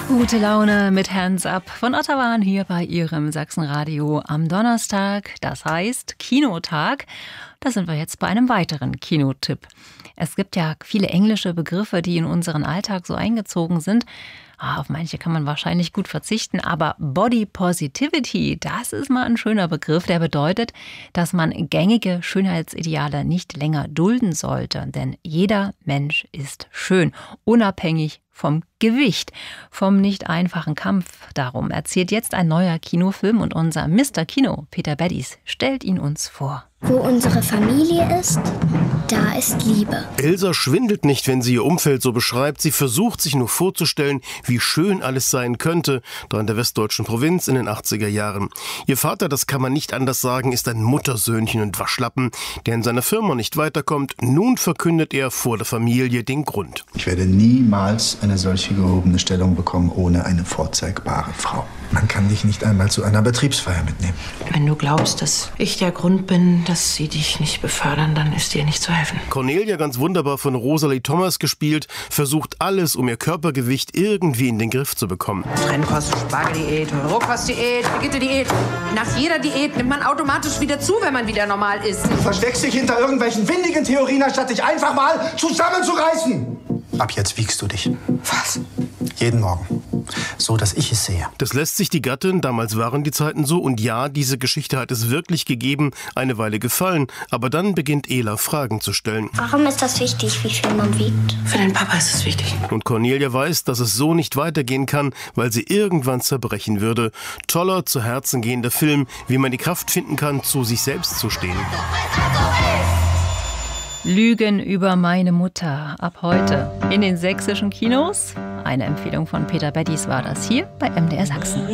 Gute Laune mit Hands Up von Ottawa hier bei Ihrem Sachsenradio am Donnerstag. Das heißt Kinotag. Da sind wir jetzt bei einem weiteren Kinotipp. Es gibt ja viele englische Begriffe, die in unseren Alltag so eingezogen sind. Auf manche kann man wahrscheinlich gut verzichten, aber Body Positivity, das ist mal ein schöner Begriff, der bedeutet, dass man gängige Schönheitsideale nicht länger dulden sollte. Denn jeder Mensch ist schön, unabhängig vom Gewicht, vom nicht einfachen Kampf darum. Erzählt jetzt ein neuer Kinofilm und unser Mr. Kino, Peter Beddies, stellt ihn uns vor. Wo unsere Familie ist, da ist Liebe. Elsa schwindelt nicht, wenn sie ihr Umfeld so beschreibt. Sie versucht sich nur vorzustellen, wie schön alles sein könnte, da in der westdeutschen Provinz in den 80er Jahren. Ihr Vater, das kann man nicht anders sagen, ist ein Muttersöhnchen und Waschlappen, der in seiner Firma nicht weiterkommt. Nun verkündet er vor der Familie den Grund. Ich werde niemals eine solche gehobene Stellung bekommen ohne eine vorzeigbare Frau. Man kann dich nicht einmal zu einer Betriebsfeier mitnehmen. Wenn du glaubst, dass ich der Grund bin, dass sie dich nicht befördern, dann ist dir nicht zu helfen. Cornelia, ganz wunderbar von Rosalie Thomas gespielt, versucht alles, um ihr Körpergewicht irgendwie in den Griff zu bekommen. Trennkost, Spargeldiät, Rohkostdiät, Brigitte-Diät. Nach jeder Diät nimmt man automatisch wieder zu, wenn man wieder normal ist. Du versteckst dich hinter irgendwelchen windigen Theorien, anstatt dich einfach mal zusammenzureißen. Ab jetzt wiegst du dich. Was? Jeden Morgen. So, dass ich es sehe. Das lässt sich die Gattin, damals waren die Zeiten so, und ja, diese Geschichte hat es wirklich gegeben, eine Weile gefallen. Aber dann beginnt Ela Fragen zu stellen. Warum ist das wichtig, wie viel man wiegt? Für den Papa ist es wichtig. Und Cornelia weiß, dass es so nicht weitergehen kann, weil sie irgendwann zerbrechen würde. Toller, zu Herzen gehender Film, wie man die Kraft finden kann, zu sich selbst zu stehen. Lügen über meine Mutter. Ab heute in den sächsischen Kinos. Eine Empfehlung von Peter Beddies war das hier bei MDR Sachsen.